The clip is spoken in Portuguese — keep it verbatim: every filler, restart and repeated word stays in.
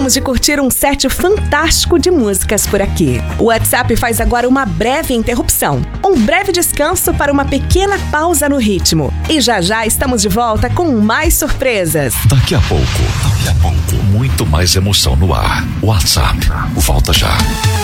acabamos de curtir um set fantástico de músicas por aqui. O WhatsApp faz agora uma breve interrupção, um breve descanso para uma pequena pausa no ritmo. E já já estamos de volta com mais surpresas. Daqui a pouco, daqui a pouco, muito mais emoção no ar. WhatsApp, volta já.